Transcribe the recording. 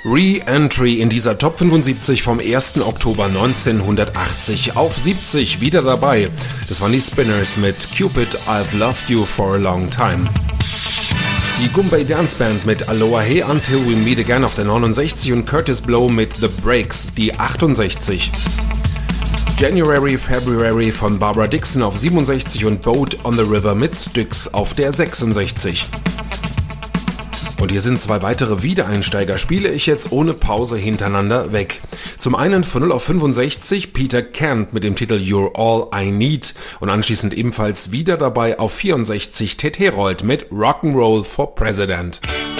Re-Entry in dieser Top 75 vom 1. Oktober 1980. Auf 70 wieder dabei. Das waren die Spinners mit Cupid, I've Loved You for a Long Time. Die Goombay Dance Band mit Aloha Hey Until We Meet Again auf der 69 und Curtis Blow mit The Breaks, die 68. January, February von Barbara Dixon auf 67 und Boat on the River mit Styx auf der 66. Und hier sind zwei weitere Wiedereinsteiger, spiele ich jetzt ohne Pause hintereinander weg. Zum einen von 0 auf 65 Peter Kent mit dem Titel You're All I Need und anschließend ebenfalls wieder dabei auf 64 Ted Herold mit Rock'n'Roll for President.